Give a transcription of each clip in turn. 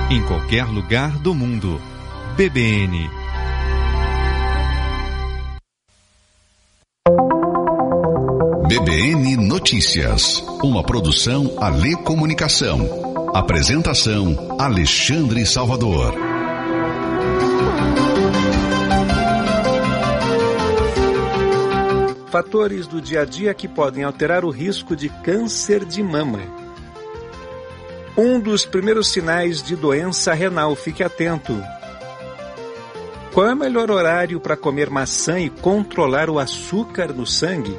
em qualquer lugar do mundo. BBN. BBN Notícias, uma produção Alê Comunicação. Apresentação Alexandre Salvador. Fatores do dia a dia que podem alterar o risco de câncer de mama. Um dos primeiros sinais de doença renal, fique atento. Qual é o melhor horário para comer maçã e controlar o açúcar no sangue?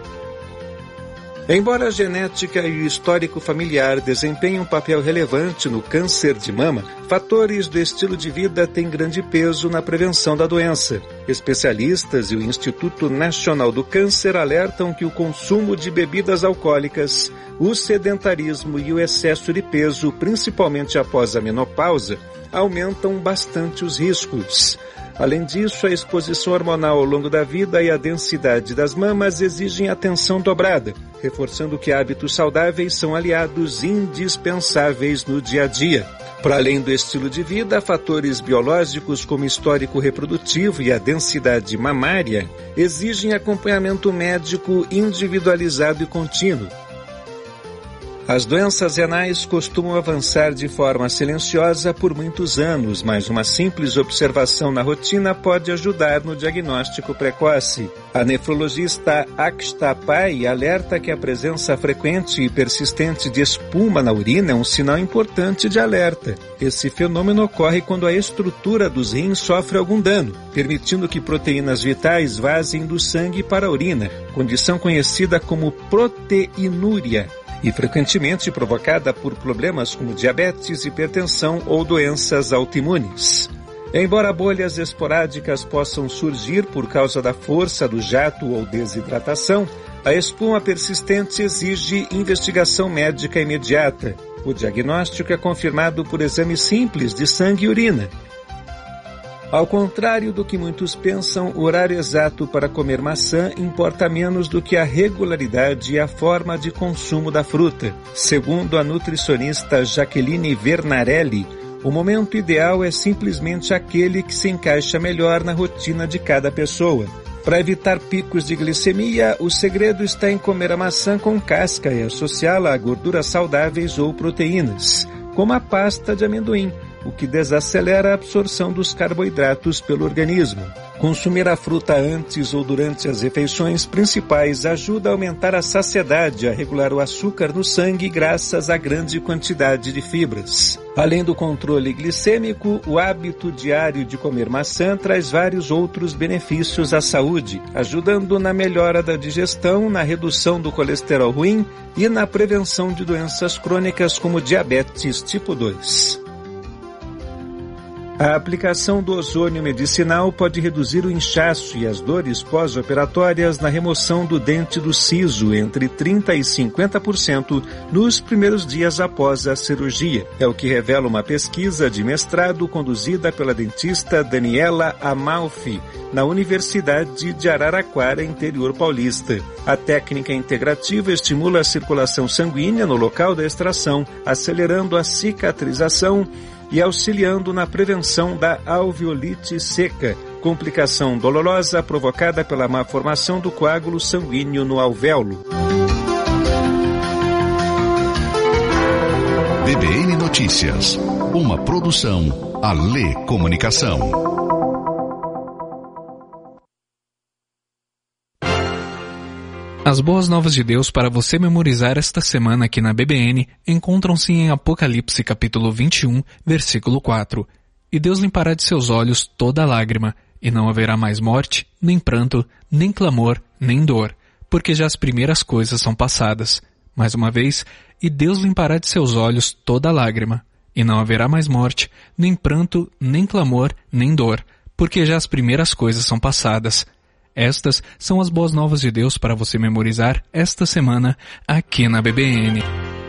Embora a genética e o histórico familiar desempenhem um papel relevante no câncer de mama, fatores do estilo de vida têm grande peso na prevenção da doença. Especialistas e o Instituto Nacional do Câncer alertam que o consumo de bebidas alcoólicas, o sedentarismo e o excesso de peso, principalmente após a menopausa, aumentam bastante os riscos. Além disso, a exposição hormonal ao longo da vida e a densidade das mamas exigem atenção dobrada, reforçando que hábitos saudáveis são aliados indispensáveis no dia a dia. Para além do estilo de vida, fatores biológicos como histórico reprodutivo e a densidade mamária exigem acompanhamento médico individualizado e contínuo. As doenças renais costumam avançar de forma silenciosa por muitos anos, mas uma simples observação na rotina pode ajudar no diagnóstico precoce. A nefrologista Akshta Pai alerta que a presença frequente e persistente de espuma na urina é um sinal importante de alerta. Esse fenômeno ocorre quando a estrutura dos rins sofre algum dano, permitindo que proteínas vitais vazem do sangue para a urina, condição conhecida como proteinúria, e frequentemente provocada por problemas como diabetes, hipertensão ou doenças autoimunes. Embora bolhas esporádicas possam surgir por causa da força do jato ou desidratação, a espuma persistente exige investigação médica imediata. O diagnóstico é confirmado por exames simples de sangue e urina. Ao contrário do que muitos pensam, o horário exato para comer maçã importa menos do que a regularidade e a forma de consumo da fruta. Segundo a nutricionista Jaqueline Vernarelli, o momento ideal é simplesmente aquele que se encaixa melhor na rotina de cada pessoa. Para evitar picos de glicemia, o segredo está em comer a maçã com casca e associá-la a gorduras saudáveis ou proteínas, como a pasta de amendoim, o que desacelera a absorção dos carboidratos pelo organismo. Consumir a fruta antes ou durante as refeições principais ajuda a aumentar a saciedade, a regular o açúcar no sangue graças à grande quantidade de fibras. Além do controle glicêmico, o hábito diário de comer maçã traz vários outros benefícios à saúde, ajudando na melhora da digestão, na redução do colesterol ruim e na prevenção de doenças crônicas como diabetes tipo 2. A aplicação do ozônio medicinal pode reduzir o inchaço e as dores pós-operatórias na remoção do dente do siso entre 30% e 50% nos primeiros dias após a cirurgia. É o que revela uma pesquisa de mestrado conduzida pela dentista Daniela Amalfi, na Universidade de Araraquara, interior paulista. A técnica integrativa estimula a circulação sanguínea no local da extração, acelerando a cicatrização e auxiliando na prevenção da alveolite seca, complicação dolorosa provocada pela má formação do coágulo sanguíneo no alvéolo. BBN Notícias, uma produção Alê Comunicação. As boas novas de Deus para você memorizar esta semana aqui na BBN encontram-se em Apocalipse capítulo 21, versículo 4. E Deus limpará de seus olhos toda lágrima, e não haverá mais morte, nem pranto, nem clamor, nem dor, porque já as primeiras coisas são passadas. Mais uma vez, e Deus limpará de seus olhos toda lágrima, e não haverá mais morte, nem pranto, nem clamor, nem dor, porque já as primeiras coisas são passadas. Estas são as boas novas de Deus para você memorizar esta semana aqui na BBN.